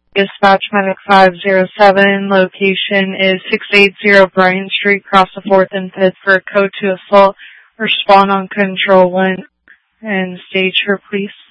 Dispatch Medic 507, location is 680 Bryan Street, cross the 4th and 5th for a code to assault. Respond on control 1 and stage her, please.